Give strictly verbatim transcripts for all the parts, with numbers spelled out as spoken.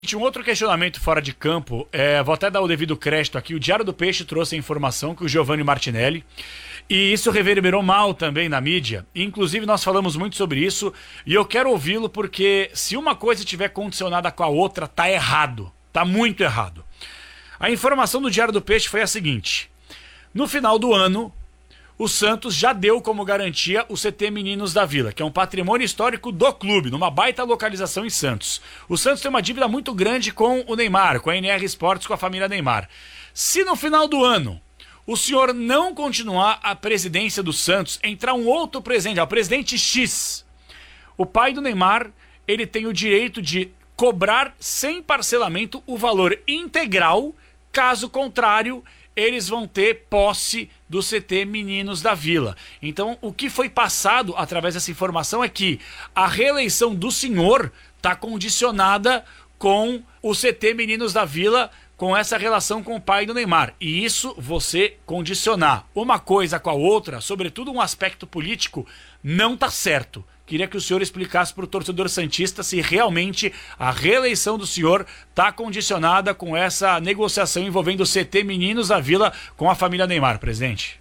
Tinha um outro questionamento fora de campo, é, vou até dar o devido crédito aqui. O Diário do Peixe trouxe a informação que o Giovanni Martinelli, e isso reverberou mal também na mídia. Inclusive nós falamos muito sobre isso e eu quero ouvi-lo porque se uma coisa estiver condicionada com a outra, tá errado, tá muito errado. A informação do Diário do Peixe foi a seguinte: no final do ano, o Santos já deu como garantia o C T Meninos da Vila, que é um patrimônio histórico do clube, numa baita localização em Santos. O Santos tem uma dívida muito grande com o Neymar, com a N R Sports, com a família Neymar. Se no final do ano o senhor não continuar a presidência do Santos, entrar um outro presidente, o presidente X, o pai do Neymar, ele tem o direito de cobrar sem parcelamento o valor integral. Caso contrário, eles vão ter posse do C T Meninos da Vila. Então, o que foi passado através dessa informação é que a reeleição do senhor está condicionada com o C T Meninos da Vila, com essa relação com o pai do Neymar. E isso, você condicionar uma coisa com a outra, sobretudo um aspecto político, não tá certo. Queria que o senhor explicasse para o torcedor santista se realmente a reeleição do senhor está condicionada com essa negociação envolvendo o C T Meninos da Vila com a família Neymar, presidente.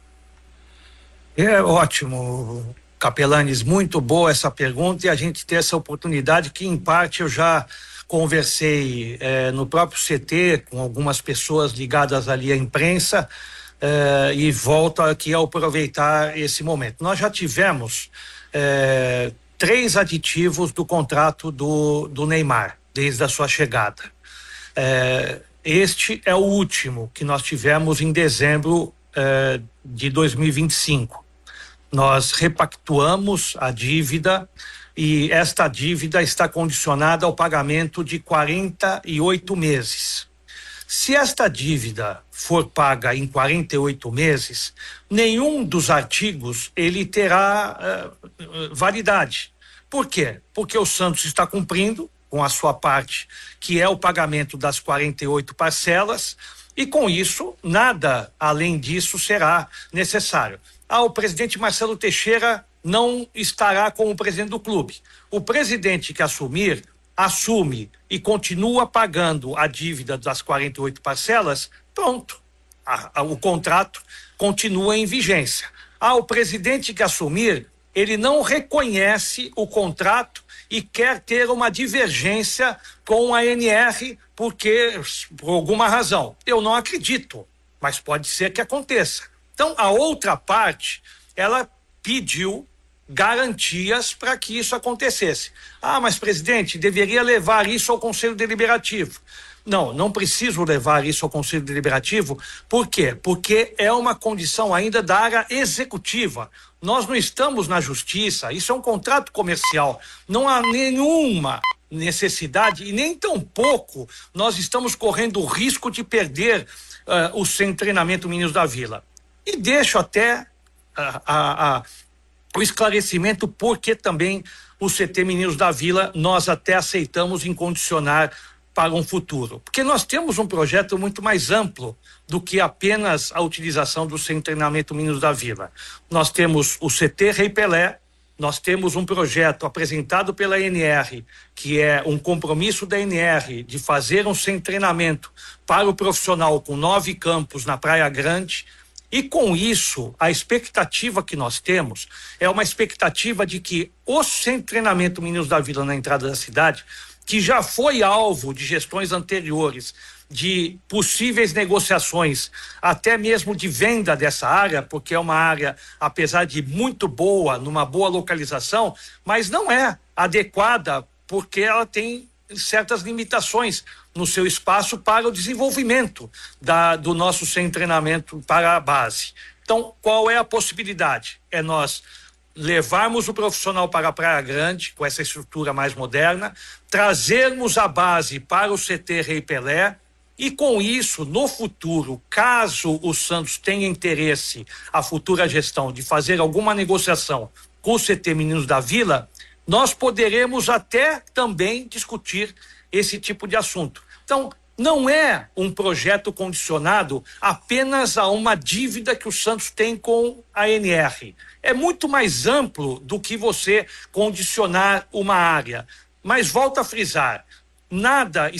É ótimo, Capelanes, muito boa essa pergunta e a gente ter essa oportunidade que em parte eu já conversei eh, no próprio C T com algumas pessoas ligadas ali à imprensa eh, e volto aqui a aproveitar esse momento. Nós já tivemos É, três aditivos do contrato do, do Neymar, desde a sua chegada. É, este é o último que nós tivemos em dezembro é, de dois mil e vinte e cinco. Nós repactuamos a dívida e esta dívida está condicionada ao pagamento de quarenta e oito meses. Se esta dívida for paga em quarenta e oito meses, nenhum dos artigos ele terá uh, validade. Por quê? Porque o Santos está cumprindo com a sua parte, que é o pagamento das quarenta e oito parcelas, e com isso, nada além disso será necessário. Ah, o presidente Marcelo Teixeira não estará como presidente do clube. O presidente que assumir assume e continua pagando a dívida das quarenta e oito parcelas, pronto, a, a, o contrato continua em vigência. Ah, o presidente que assumir, ele não reconhece o contrato e quer ter uma divergência com a N R porque, por alguma razão, eu não acredito, mas pode ser que aconteça. Então, a outra parte, ela pediu garantias para que isso acontecesse. Ah, mas presidente, deveria levar isso ao Conselho Deliberativo. Não, não preciso levar isso ao Conselho Deliberativo. Por quê? Porque é uma condição ainda da área executiva. Nós não estamos na justiça, isso é um contrato comercial. Não há nenhuma necessidade e nem tampouco nós estamos correndo o risco de perder uh, o Centro de Treinamento Meninos da Vila. E deixo até a, a, a o esclarecimento porque também o C T Meninos da Vila nós até aceitamos incondicionar para um futuro, porque nós temos um projeto muito mais amplo do que apenas a utilização do Centro de Treinamento Meninos da Vila. Nós temos o C T Rei Pelé, nós temos um projeto apresentado pela N R, que é um compromisso da N R de fazer um centro de treinamento para o profissional com nove campos na Praia Grande. E com isso, a expectativa que nós temos é uma expectativa de que o Centro de Treinamento Meninos da Vila na entrada da cidade, que já foi alvo de gestões anteriores, de possíveis negociações, até mesmo de venda dessa área, porque é uma área, apesar de muito boa, numa boa localização, mas não é adequada porque ela tem certas limitações no seu espaço para o desenvolvimento da, do nosso centro de treinamento para a base. Então, qual é a possibilidade? É nós levarmos o profissional para a Praia Grande, com essa estrutura mais moderna, trazermos a base para o C T Rei Pelé e com isso, no futuro, caso o Santos tenha interesse, a futura gestão, de fazer alguma negociação com o C T Meninos da Vila, nós poderemos até também discutir esse tipo de assunto. Então, não é um projeto condicionado apenas a uma dívida que o Santos tem com a N R. É muito mais amplo do que você condicionar uma área. Mas volto a frisar, nada